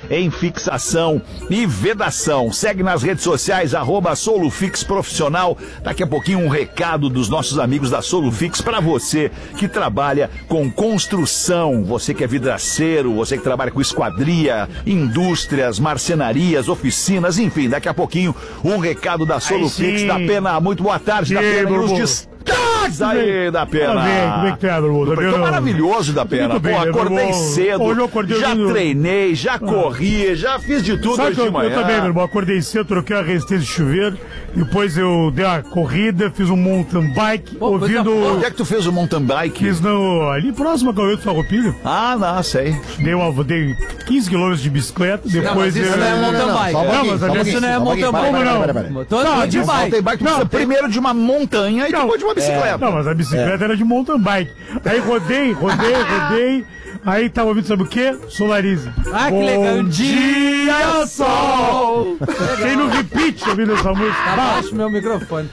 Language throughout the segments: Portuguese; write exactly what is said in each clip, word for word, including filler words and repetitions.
em fixação e vedação. Segue nas redes sociais, arroba Solufix Profissional. Daqui a pouquinho um recado dos nossos amigos da Solufix para você que trabalha com construção, você que é vidraceiro, você que trabalha com esquadria, indústrias, marcenarias, oficinas, enfim, daqui a pouquinho um recado da Solufix da Pena. Muito boa tarde, da Pena. E os destaques aí, da Pena. Como é que tá, meu irmão? Tô maravilhoso, da Pena. Muito bem, Pô, acordei cedo, hoje eu acordei já vindo... treinei, já ah. corri, já fiz de tudo Sabe hoje de manhã. Eu também, meu irmão, acordei cedo, troquei a resistência de chuveiro, depois eu dei uma corrida, fiz um mountain bike, Pô, ouvindo... Onde é que tu fez o mountain bike? Fiz no... ali próximo a Calveiro do Farroupilho. Ah, não, sei. Dei, uma... dei quinze quilômetros de bicicleta, depois... Não, mas isso eu... não é mountain bike. Não, não, mas não, isso não é mountain bike. Como não? Não, de mountain bike tu precisa primeiro de uma montanha e depois de uma bicicleta. Não, mas a bicicleta era de mountain bike. Aí rodei, rodei, rodei. Aí tava ouvindo, sabe o quê? Solarize. Ah, que legal. Bom dia, sol! Tem no repeat ouvindo essa música. Tá baixo meu microfone.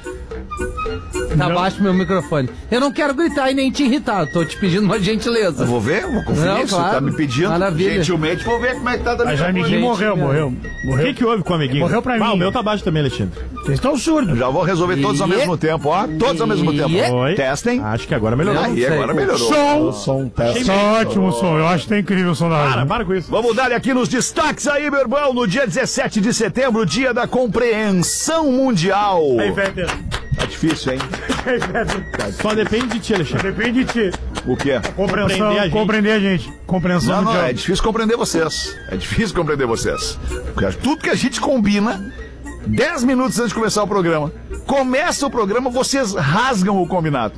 Tá baixo meu microfone. Eu não quero gritar e nem te irritar. Tô te pedindo uma gentileza. Eu vou ver, vou conferir não, isso. Claro. Tá me pedindo. Maravilha. Gentilmente, vou ver como é que tá dando. Mas o amiguinho morreu, morreu. O que que houve com o amiguinho? Morreu pra mim. Ah, o meu tá baixo também, Alexandre. Vocês estão surdos. Já vou resolver todos ao mesmo tempo, ó. Todos ao mesmo tempo. Oi. Testem. Acho que agora melhorou. Aí, agora melhorou. Som. Som, teste. Ótimo som. Eu acho que tá incrível o som da rádio. Para, para com isso. Vamos dar aqui nos destaques aí, meu irmão. No dia dezessete de setembro, dia da compreensão mundial. Aí, Peter. Tá difícil, hein? Só depende de ti, Alexandre. Depende de ti. O quê? Compreensão, Compreender a gente. compreender a gente. Compreensão Não, não, mundial. é difícil compreender vocês. É difícil compreender vocês. Porque tudo que a gente combina, dez minutos antes de começar o programa, começa o programa, vocês rasgam o combinado.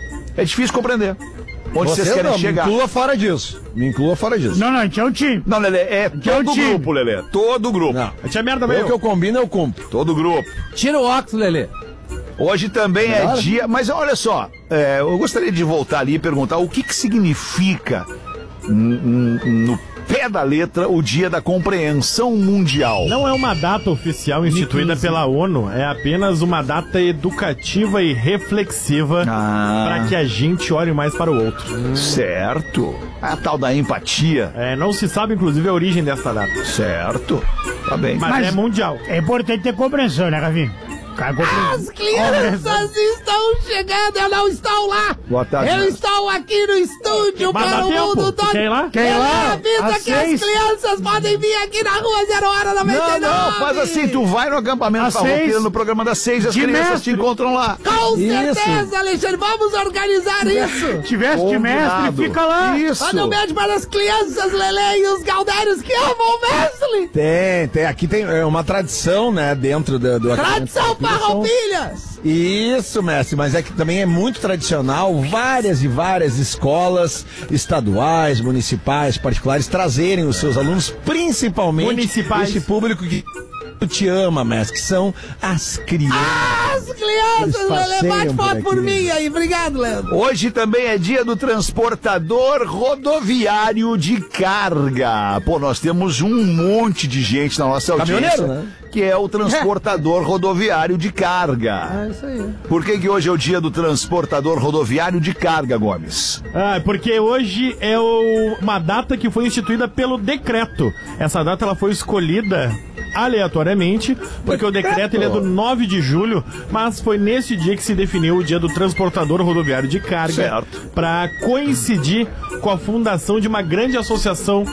É difícil compreender. Onde Você vocês querem não, chegar. Me inclua fora disso. Me inclua fora disso. Não, não, a gente é um time. Não, Lelê, é Que é um todo o time. grupo, Lelê. Todo o grupo. Não. A tia merda O veio. que eu combino, eu cumpro. Todo o grupo. Tira o óculos, Lelê. Hoje também é Claro. dia... Mas olha só, é, eu gostaria de voltar ali e perguntar o que que significa n- n- no pé da letra o dia da compreensão mundial. Não é uma data oficial instituída pela ONU, é apenas uma data educativa e reflexiva Ah. para que a gente olhe mais para o outro. Certo. A tal da empatia. É, não se sabe, inclusive, a origem dessa data, Certo. Tá bem. mas, Mas- é mundial. É importante ter compreensão, né, Rafinha? Cara, As crianças estão chegando, eu não estou lá. Boa tarde, Eu Nelson. estou aqui no estúdio Mas para dá o tempo. mundo todo. Quer ir lá? Quer ir lá? Avisa Às que seis? as crianças podem vir aqui na rua Zero Hora noventa e nove. Não, não, faz assim, tu vai no acampamento Às farroupilha seis, no programa das seis e as de crianças mestre. te encontram lá. Com Isso. certeza, Alexandre. Vamos organizar isso. Tivesse de mestre, Combinado. fica lá. Isso. Manda um beijo para as crianças, Lelê e os Galdérios que amam o Wesley. Tem, tem. Aqui tem é, uma tradição, né, dentro do... do Tradição Farroupilhas. Isso, mestre, mas é que também é muito tradicional várias e várias escolas estaduais, municipais, particulares trazerem os seus alunos, principalmente Municipais. esse público que te ama, mestre, que são as crianças. As crianças, Eles Lelê. Bate passeiam por foto por aqui. mim aí. Obrigado, Leandro. Hoje também é dia do transportador rodoviário de carga. Pô, nós temos um monte de gente na nossa audiência Caminhoneiro, né? que é o transportador rodoviário de carga. É isso aí. Por que que hoje é o dia do transportador rodoviário de carga, Gomes? Ah, porque hoje é o- uma data que foi instituída pelo decreto. Essa data ela foi escolhida aleatoriamente, porque o decreto ele é do nove de julho, mas foi nesse dia que se definiu o dia do transportador rodoviário de carga, Certo. para coincidir com a fundação de uma grande associação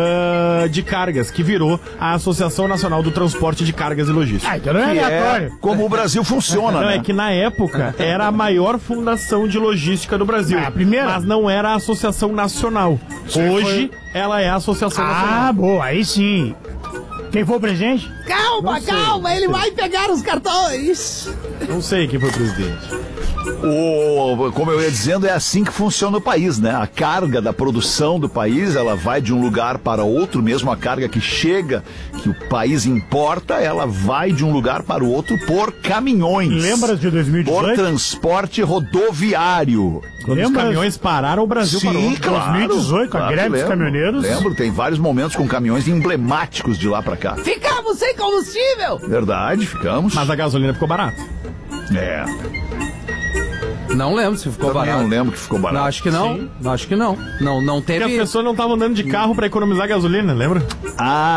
ah, de cargas, que virou a Associação Nacional do Transporte de Cargas e Logística. Ah, então não é Que é aleatório. como o Brasil funciona, Não, né? é que na época era a maior fundação de logística do Brasil. Ah, a primeira? Mas não era a Associação Nacional. Hoje ela é a Associação Nacional. Ah, boa, aí sim. Quem foi o presidente? Calma, calma. Ele vai pegar os cartões. Não sei quem foi o presidente. O, como eu ia dizendo, é assim que funciona o país, né? A carga da produção do país, ela vai de um lugar para outro, mesmo a carga que chega, que o país importa, ela vai de um lugar para o outro por caminhões. Lembra de dois mil e Por dezoito? transporte rodoviário. Quando Lembra? os caminhões pararam, o Brasil parou. Sim, claro. dois mil e dezoito, a Claro que greve dos lembro. caminhoneiros. Lembro, tem vários momentos com caminhões emblemáticos de lá pra cá. Ficamos sem combustível. Verdade, ficamos. Mas a gasolina ficou barata. É, Não lembro se ficou também barato. não lembro que ficou barato. Não, acho que não. Não, acho que não. Não, não Porque as teve. pessoas não estavam andando de carro para economizar gasolina, lembra? Ah,